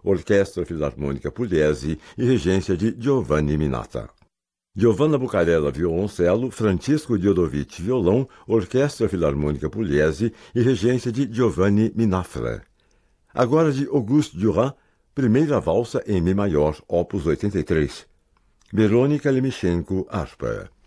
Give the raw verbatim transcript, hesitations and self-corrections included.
Orquestra Filarmônica Pugliese e regência de Giovanni Minata. Giovanna Bucarella, violoncelo, Francisco Diodovic, violão, Orquestra Filarmônica Pugliese e regência de Giovanni Minafra. Agora de Auguste Durand, primeira valsa em Mi maior, opus oitenta e três. Verônica Lemichenko, harpa.